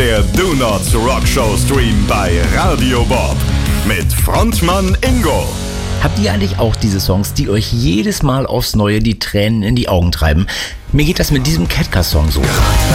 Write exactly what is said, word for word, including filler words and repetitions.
Der Donuts Rock Show Stream bei Radio Bob mit Frontmann Ingo. Habt ihr eigentlich auch diese Songs, die euch jedes Mal aufs Neue die Tränen in die Augen treiben? Mir geht das mit diesem Catcar-Song so.